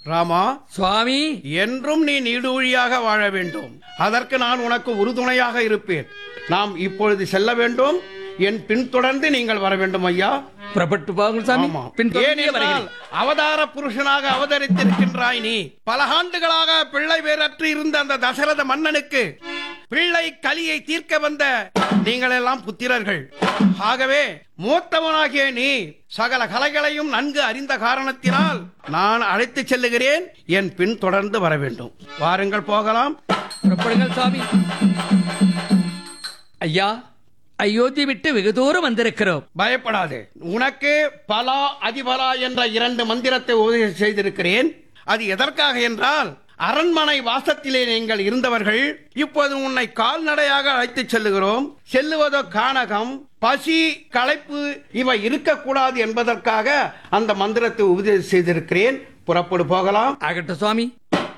ராமா, சுவாமி, என்றும் நீ நீடூழியாக வாழ வேண்டும். அதற்கு நான் உனக்கு உறுதுணையாக இருப்பேன். நாம் இப்பொழுது செல்ல வேண்டும். என் பின்தொடர்ந்து நீங்கள் வர வேண்டும் ஐயா. புறப்பட்டு போங்கள் சாமி. ஆமா. பின்தொடர்ந்தே ஏனென்றால் வருகிறேன். அவதார புருஷனாக அவதரித்திருக்கின்றாய் நீ. பல ஆண்டுகளாக பிள்ளை பேரற்று இருந்த அந்த தசரத மன்னனுக்கு பிள்ளை கலியை தீர்க்க வந்த நீங்கள் எல்லாம் புத்திரர்கள். ஆகவே மூத்தவனாகிய நீ சகல கலைகளையும் நன்கு அறிந்த காரணத்தினால் நான் அழைத்து செல்லுகிறேன். என் பின் தொடர்ந்து வர வேண்டும். வாருங்கள், போகலாம். புறப்படுங்கள் சாமி. ஐயா, அயோத்தி விட்டு வெகு தூரம் வந்திருக்கிறோம். பயப்படாதே. உனக்கு பலா அதிபலா என்ற 2 மந்திரத்தை உதவி செய்திருக்கிறேன். அது எதற்காக என்றால், அரண்மனை வாசத்திலே நீங்கள் இருந்தவர்கள் இப்போது உன்னை கால்நடையாக அழைத்து செல்லுகிறோம். செல்லுவதோ கானகம், பசி, களைப்பு இவை இருக்கக்கூடாது என்பதற்காக அந்த மந்திரத்தை உபதேசி செய்திருக்கிறேன். புறப்படு, போகலாம். ஆகட்டும் சுவாமி.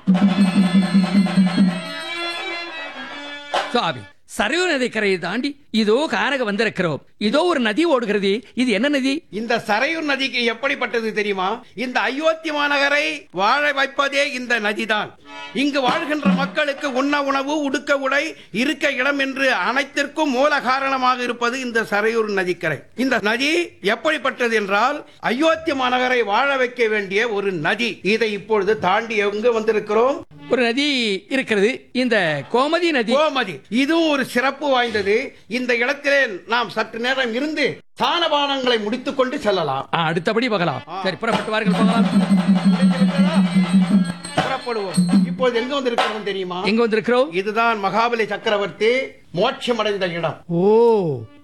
சுவாமி, சரையு நதி கரையை தாண்டி இதோ கானக வந்திருக்கிறோம். இதோ ஒரு நதி ஓடுகிறது. இது என்ன நதி? இந்த சரையூர் நதிக்கு எப்படிப்பட்டது தெரியுமா? இந்த அயோத்தி மாநகரை வாழ வைப்பதே இந்த நதிதான். இங்கு வாழ்கின்ற மக்களுக்கு உண்ண உணவு, உடுக்க உடை, இருக்க இடம் என்று அனைத்திற்கும் மூல காரணமாக இருப்பது இந்த சரையூர் நதிக்கரை. இந்த நதி எப்படிப்பட்டது என்றால், அயோத்தி மாநகரை வாழ வைக்க வேண்டிய ஒரு நதி. இதை இப்பொழுது தாண்டி எங்கு வந்திருக்கிறோம்? ஒரு நதி இருக்கிறது, இந்த கோமதி நதி. கோமதி, இதுவும் ஒரு சிறப்பு வாய்ந்தது. இந்த இடத்திலே நாம் சற்று நேரம் இருந்து சானபானங்களை முடித்துக் கொண்டு செல்லலாம். அடுத்தபடி போகலாம். சரி, புறப்பட்டு வாருங்கள், போகலாம். புறப்படுவோம். இப்போது எங்க வந்திருக்கிறோம் தெரியுமா? எங்க வந்திருக்கிறோம்? இதுதான் மகாபலி சக்கரவர்த்தி மோட்சமடைந்த இடம். ஓ,